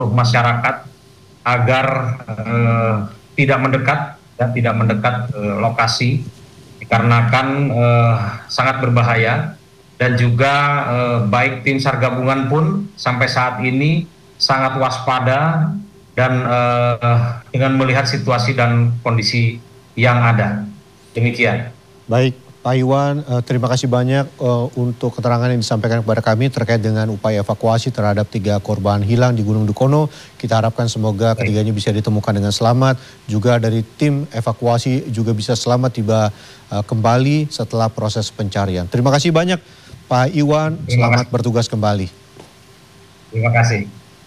masyarakat agar tidak mendekat lokasi dikarenakan sangat berbahaya, dan juga baik tim SAR gabungan pun sampai saat ini sangat waspada dan dengan melihat situasi dan kondisi yang ada. Demikian. Baik, Pak Iwan, terima kasih banyak untuk keterangan yang disampaikan kepada kami terkait dengan upaya evakuasi terhadap 3 korban hilang di Gunung Dukono. Kita harapkan semoga ketiganya bisa ditemukan dengan selamat. Juga dari tim evakuasi juga bisa selamat tiba kembali setelah proses pencarian. Terima kasih banyak Pak Iwan, selamat bertugas kembali. Terima kasih.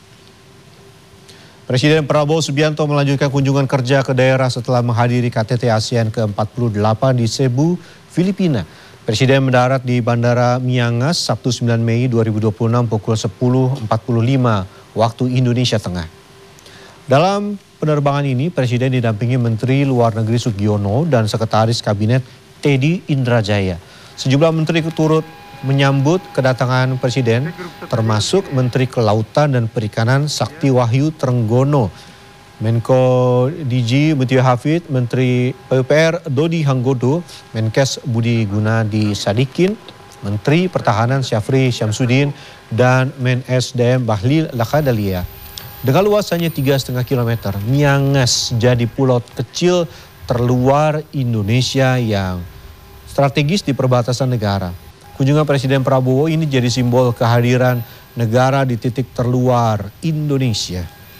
Presiden Prabowo Subianto melanjutkan kunjungan kerja ke daerah setelah menghadiri KTT ASEAN ke-48 di Cebu, Filipina. Presiden mendarat di Bandara Miangas Sabtu 9 Mei 2026 pukul 10.45 waktu Indonesia Tengah. Dalam penerbangan ini, Presiden didampingi Menteri Luar Negeri Sugiono dan Sekretaris Kabinet Teddy Indrajaya. Sejumlah menteri turut menyambut kedatangan Presiden, termasuk Menteri Kelautan dan Perikanan Sakti Wahyu Trenggono, Menko DG Mutia Hafid, Menteri PUPR Dodi Hanggodo, Menkes Budi Gunadi Sadikin, Menteri Pertahanan Syafri Syamsuddin, dan Men-SDM Bahlil Lahadalia. Dengan luas hanya 3,5 km, Miangas jadi pulau kecil terluar Indonesia yang strategis di perbatasan negara. Kunjungan Presiden Prabowo ini jadi simbol kehadiran negara di titik terluar Indonesia.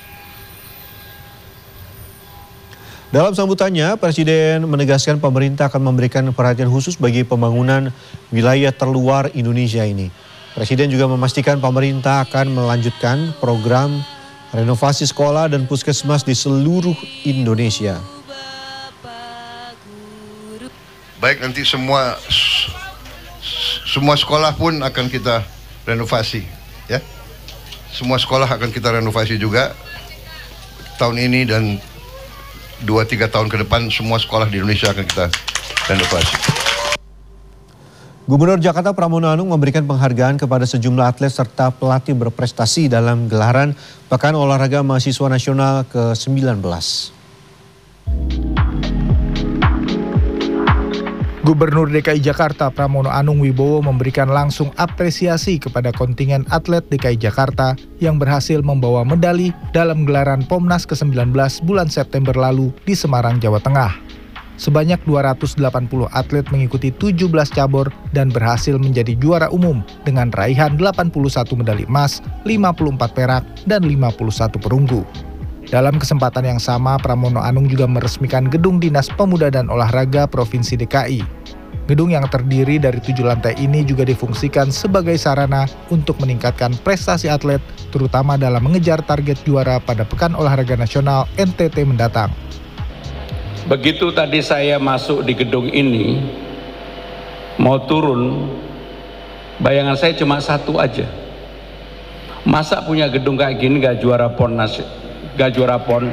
Dalam sambutannya, Presiden menegaskan pemerintah akan memberikan perhatian khusus bagi pembangunan wilayah terluar Indonesia ini. Presiden juga memastikan pemerintah akan melanjutkan program renovasi sekolah dan puskesmas di seluruh Indonesia. Baik, nanti semua sekolah pun akan kita renovasi, ya. Semua sekolah akan kita renovasi juga tahun ini, dan 2-3 tahun ke depan semua sekolah di Indonesia akan kita renovasi. Gubernur Jakarta Pramono Anung memberikan penghargaan kepada sejumlah atlet serta pelatih berprestasi dalam gelaran Pekan Olahraga Mahasiswa Nasional ke-19. Gubernur DKI Jakarta Pramono Anung Wibowo memberikan langsung apresiasi kepada kontingen atlet DKI Jakarta yang berhasil membawa medali dalam gelaran Pomnas ke-19 bulan September lalu di Semarang, Jawa Tengah. Sebanyak 280 atlet mengikuti 17 cabur dan berhasil menjadi juara umum dengan raihan 81 medali emas, 54 perak, dan 51 perunggu. Dalam kesempatan yang sama, Pramono Anung juga meresmikan Gedung Dinas Pemuda dan Olahraga Provinsi DKI. Gedung yang terdiri dari 7 lantai ini juga difungsikan sebagai sarana untuk meningkatkan prestasi atlet, terutama dalam mengejar target juara pada Pekan Olahraga Nasional NTT mendatang. Begitu tadi saya masuk di gedung ini, mau turun, bayangan saya cuma satu aja. Masa punya gedung kayak gini gak juara Ponnas? Gak juara PON.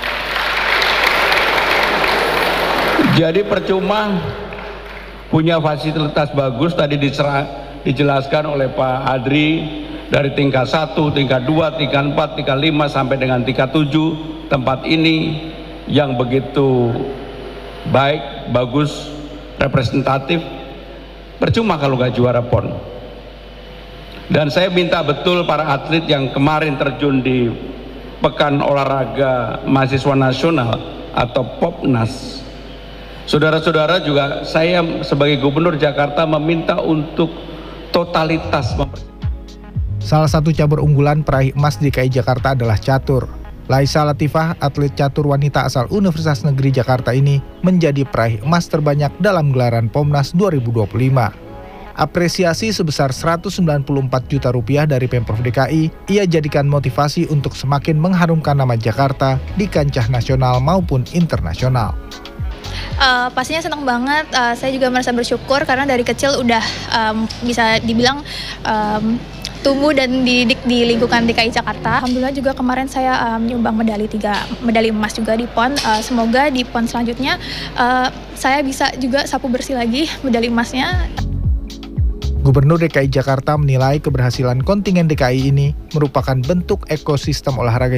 Jadi percuma punya fasilitas bagus, tadi dijelaskan oleh Pak Adri, dari tingkat 1, tingkat 2, tingkat 4, tingkat 5 sampai dengan tingkat 7 tempat ini yang begitu baik, bagus, representatif. Percuma kalau gak juara PON. Dan saya minta betul para atlet yang kemarin terjun di Pekan Olahraga Mahasiswa Nasional atau Popnas, saudara-saudara, juga saya sebagai Gubernur Jakarta meminta untuk totalitas. Salah satu cabur unggulan peraih emas DKI Jakarta adalah catur. Laisa Latifah, atlet catur wanita asal Universitas Negeri Jakarta ini menjadi peraih emas terbanyak dalam gelaran Pomnas 2025. Apresiasi sebesar Rp194 juta dari Pemprov DKI ia jadikan motivasi untuk semakin mengharumkan nama Jakarta di kancah nasional maupun internasional. Pastinya senang banget, saya juga merasa bersyukur karena dari kecil udah bisa dibilang tumbuh dan dididik di lingkungan DKI Jakarta. Alhamdulillah juga kemarin saya menyumbang medali emas juga di PON. Semoga di PON selanjutnya saya bisa juga sapu bersih lagi medali emasnya. Gubernur DKI Jakarta menilai keberhasilan kontingen DKI ini merupakan bentuk ekosistem olahraga